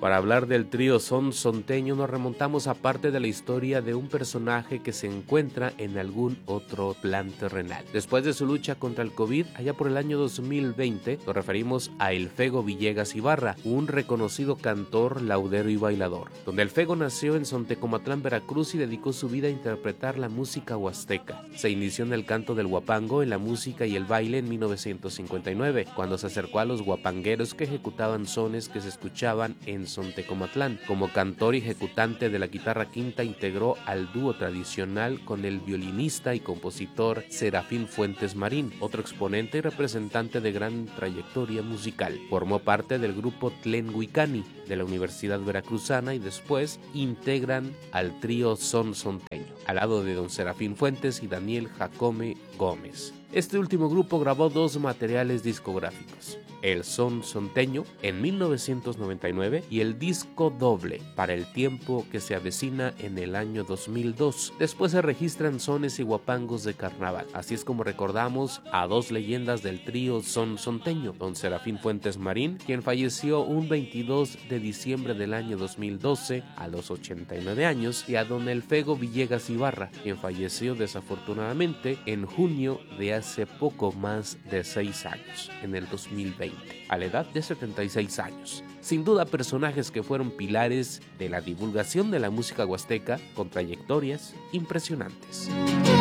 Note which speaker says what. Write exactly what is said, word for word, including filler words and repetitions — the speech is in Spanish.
Speaker 1: Para hablar del trío Son Sonteño nos remontamos a parte de la historia de un personaje que se encuentra en algún otro plan terrenal. Después de su lucha contra el COVID, allá por el año dos mil veinte, nos referimos a El Fego Villegas Ibarra, un reconocido cantor, laudero y bailador. Donde El Fego nació en Sontecomatlán, Veracruz, y dedicó su vida a interpretar la música huasteca. Se inició en el canto del huapango, en la música y el baile en mil novecientos cincuenta y nueve, cuando se acercó a los huapangueros que ejecutaban sones que se escuchaban en Sontecomatlán. Como cantor y ejecutante de la guitarra quinta, integró al dúo tradicional con el violinista y compositor Serafín Fuentes Marín, otro exponente y representante de gran trayectoria musical. Formó parte del grupo Tlenhuicani de la Universidad Veracruzana y después integran al trío Son Sonteño, al lado de don Serafín Fuentes y Daniel Jacome Gómez. Este último grupo grabó dos materiales discográficos: El Son Sonteño en mil novecientos noventa y nueve y el disco doble Para el tiempo que se avecina en el año dos mil dos. Después se registran sones y guapangos de carnaval. Así es como recordamos a dos leyendas del trío Son Sonteño: don Serafín Fuentes Marín, quien falleció un veintidós de diciembre del año dos mil doce a los ochenta y nueve años, y a don El Fego Villegas Ibarra, quien falleció desafortunadamente en junio de hace poco más de seis años, en el dos mil veinte, a la edad de setenta y seis años. Sin duda, personajes que fueron pilares de la divulgación de la música huasteca con trayectorias impresionantes.